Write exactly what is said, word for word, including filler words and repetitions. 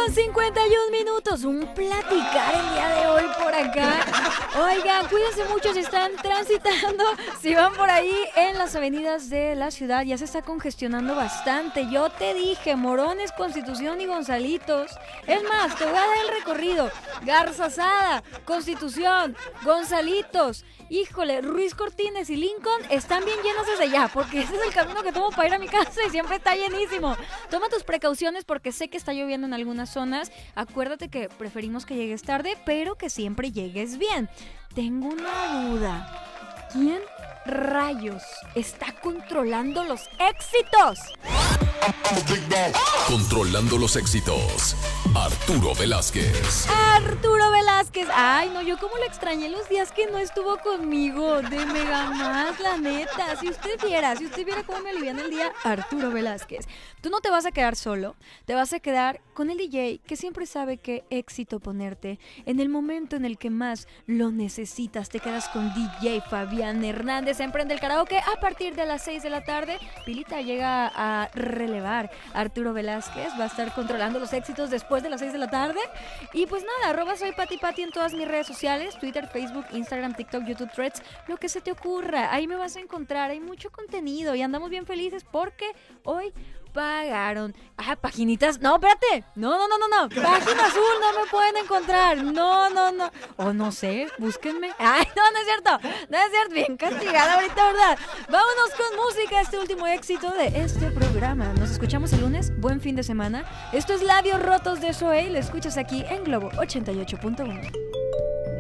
con cincuenta y un minutos. Un platicar el día de hoy por acá. Oigan, cuídense mucho si están transitando, si van por ahí en las avenidas de la ciudad. Ya se está congestionando bastante. Yo te dije, Morones, Constitución y Gonzalitos. Es más, te voy a dar el recorrido. Garzazada, Constitución, Gonzalitos. Híjole, Ruiz Cortines y Lincoln están bien llenos desde ya, porque ese es el camino que tomo para ir a mi casa y siempre está llenísimo. Toma tus precauciones porque sé que está lloviendo en algunas zonas. Acuérdate que preferimos que llegues tarde, pero que siempre llegues bien. Tengo una duda. ¿Quién rayos está controlando los éxitos? Controlando los éxitos, Arturo Velázquez. Arturo Velázquez. Ay, no, yo como lo extrañé los días que no estuvo conmigo. De mega más, la neta. Si usted viera, si usted viera cómo me aliviana el día, Arturo Velázquez. Tú no te vas a quedar solo, te vas a quedar con el D J que siempre sabe qué éxito ponerte. En el momento en el que más lo necesitas, te quedas con D J Fabián Hernández en Prende el Karaoke a partir de las seis de la tarde. Pilita llega a relevar. Arturo Velázquez va a estar controlando los éxitos después de las seis de la tarde. Y pues nada, arroba soy Pati Pati en todas mis redes sociales, Twitter, Facebook, Instagram, TikTok, YouTube, Threads, lo que se te ocurra. Ahí me vas a encontrar, hay mucho contenido y andamos bien felices porque hoy pagaron. Ah, paginitas. No, espérate. No, no, no, no, no. Página azul no me pueden encontrar. No, no, no. O no sé, búsquenme. Ay, no, no es cierto. No es cierto. Bien castigada ahorita, ¿verdad? Vámonos con música. Este último éxito de este programa. Nos escuchamos el lunes. Buen fin de semana. Esto es Labios Rotos de Zoey. Lo escuchas aquí en Globo ochenta y ocho punto uno.